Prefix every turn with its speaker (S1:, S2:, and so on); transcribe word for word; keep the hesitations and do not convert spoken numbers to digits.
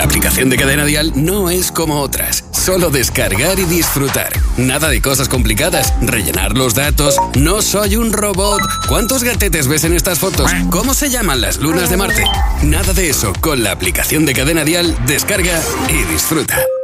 S1: La aplicación de Cadena Dial no es como otras. Solo descargar y disfrutar. Nada de cosas complicadas. Rellenar los datos. No soy un robot. ¿Cuántos gatetes ves en estas fotos? ¿Cómo se llaman las lunas de Marte? Nada de eso. Con la aplicación de Cadena Dial, descarga y disfruta.